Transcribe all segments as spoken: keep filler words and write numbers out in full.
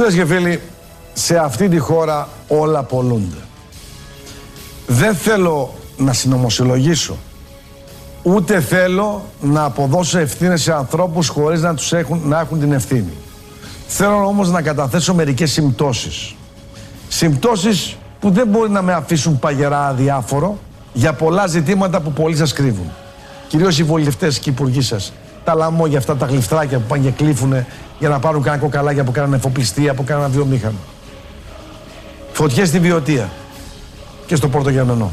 Φίλες και φίλοι, σε αυτή τη χώρα όλα πολλούνται. Δεν θέλω να συνωμοσιολογήσω, ούτε θέλω να αποδώσω ευθύνες σε ανθρώπους χωρίς να, τους έχουν, να έχουν την ευθύνη. Θέλω όμως να καταθέσω μερικές συμπτώσεις. Συμπτώσεις που δεν μπορεί να με αφήσουν παγερά αδιάφορο για πολλά ζητήματα που πολλοί σας κρύβουν. Κυρίως οι βουλευτές και οι υπουργοί σας. Τα λαμόγια αυτά, τα γλυφτράκια που πάνε και κλείφουνε για να πάρουν κανένα κοκαλάκια που κάνανε εφοπλιστία, που κάνανε βιομήχανο. Φωτιές στη Βιωτία και στο Πορτογεννονό.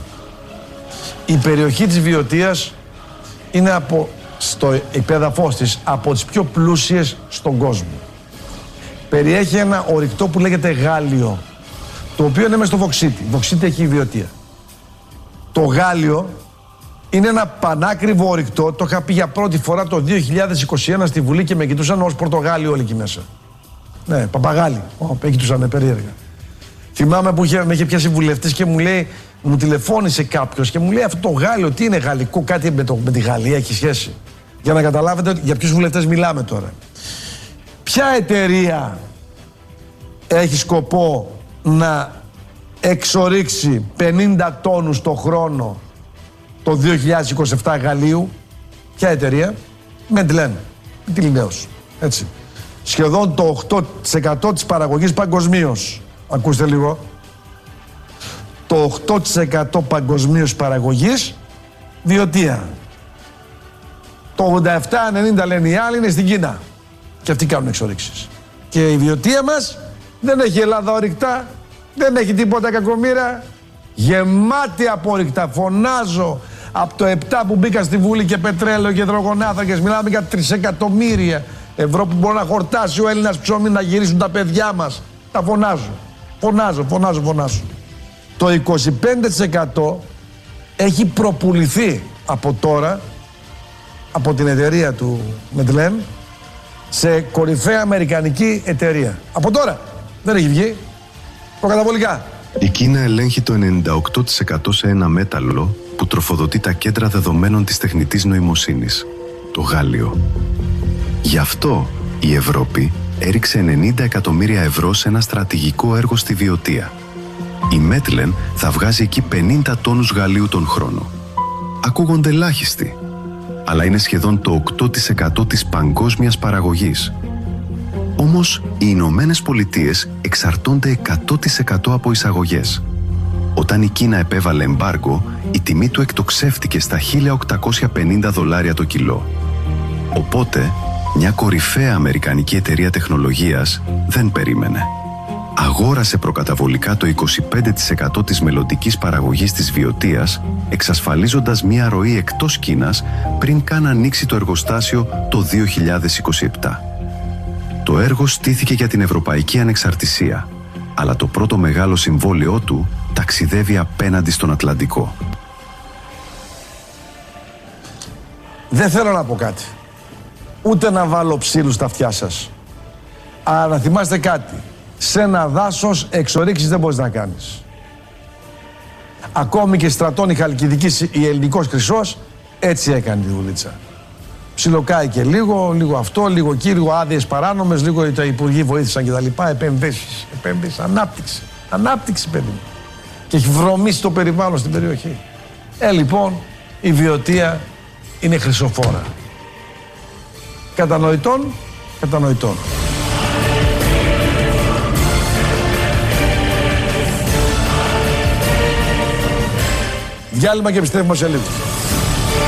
Η περιοχή της Βιωτίας είναι από, στο υπέδαφος της από τις πιο πλούσιες στον κόσμο. Περιέχει ένα ορυκτό που λέγεται γάλιο, το οποίο είναι μέσα στο Βοξίτη. Βοξίτη έχει η Βιωτία. Το γάλιο είναι ένα πανάκριβο ορυκτό, το είχα πει για πρώτη φορά το δύο χιλιάδες είκοσι ένα στη Βουλή και με κοιτούσαν ως Πορτογάλοι όλοι εκεί μέσα. Ναι, παπαγάλοι, με κοιτούσαν περίεργα. Θυμάμαι που είχε, με είχε πιάσει βουλευτής και μου λέει, μου τηλεφώνησε κάποιος και μου λέει αυτό το γάλιο, τι είναι γαλλικό, κάτι με, το, με τη Γαλλία έχει σχέση. Για να καταλάβετε για ποιους βουλευτές μιλάμε τώρα. Ποια εταιρεία έχει σκοπό να εξορίξει πενήντα τόνους το χρόνο το δύο χιλιάδες είκοσι επτά γαλλίου? Ποια εταιρεία? Μεντλέν, τη Λινέος, έτσι. Σχεδόν το οκτώ τοις εκατό της παραγωγής παγκοσμίως. Ακούστε λίγο. Το οκτώ τοις εκατό παγκοσμίως παραγωγής Βιωτία. Το ογδόντα επτά ενενήντα λένε οι άλλοι είναι στην Κίνα. Και αυτοί κάνουν εξορίξεις. Και η Βιωτία μας δεν έχει Ελλάδα ορυκτά, δεν έχει τίποτα κακομοίρα. Γεμάτη από ορυκτά. Φωνάζω από το επτά που μπήκα στη Βουλή και πετρέλαιο και υδρογονάνθρακες. Μιλάμε για τρισεκατομμύρια ευρώ που μπορεί να χορτάσει ο Έλληνας ψωμί, να γυρίσουν τα παιδιά μας. Τα φωνάζω. Φωνάζω, φωνάζω, φωνάζω. Το είκοσι πέντε τοις εκατό έχει προπουληθεί από τώρα από την εταιρεία του Μεντλέν σε κορυφαία αμερικανική εταιρεία. Από τώρα. Δεν έχει βγει. Προκαταβολικά. Η Κίνα ελέγχει το ενενήντα οκτώ τοις εκατό σε ένα μέταλλο που τροφοδοτεί τα κέντρα δεδομένων της τεχνητής νοημοσύνης, το γάλλιο. Γι' αυτό η Ευρώπη έριξε ενενήντα εκατομμύρια ευρώ σε ένα στρατηγικό έργο στη Βιωτία. Η Μέτλεν θα βγάζει εκεί πενήντα τόνους γαλλίου τον χρόνο. Ακούγονται ελάχιστοι, αλλά είναι σχεδόν το οκτώ τοις εκατό της παγκόσμιας παραγωγής. Όμως, οι Ηνωμένες Πολιτείες εξαρτώνται εκατό τοις εκατό από εισαγωγές. Όταν η Κίνα επέβαλε εμπάργκο, η τιμή του εκτοξεύτηκε στα χίλια οκτακόσια πενήντα δολάρια το κιλό. Οπότε, μια κορυφαία αμερικανική εταιρεία τεχνολογίας δεν περίμενε. Αγόρασε προκαταβολικά το είκοσι πέντε τοις εκατό της μελλοντικής παραγωγής της Βιωτίας, εξασφαλίζοντας μια ροή εκτός Κίνας πριν καν ανοίξει το εργοστάσιο το δύο χιλιάδες είκοσι επτά. Το έργο στήθηκε για την ευρωπαϊκή ανεξαρτησία, αλλά το πρώτο μεγάλο συμβόλαιό του ταξιδεύει απέναντι στον Ατλαντικό. Δεν θέλω να πω κάτι. Ούτε να βάλω ψήλους στα αυτιά σας. Αλλά να θυμάστε κάτι. Σε ένα δάσος εξορίξεις δεν μπορείς να κάνεις. Ακόμη και στρατών η Χαλκιδικής, η ελληνικός Χρυσός, έτσι έκανε τη δουλίτσα. Ψιλοκάει και λίγο, λίγο αυτό, λίγο εκεί, λίγο άδειες παράνομες, λίγο τα υπουργοί βοήθησαν κτλ. Επενδύσεις, επενδύσεις, ανάπτυξη. Ανάπτυξη, παιδί μου. Και έχει βρωμίσει το περιβάλλον στην περιοχή. Ε, λοιπόν, η Βιωτία είναι χρυσοφόρα. Κατανοητών, κατανοητών. Διάλειμμα και επιστρέφουμε σε λίγο.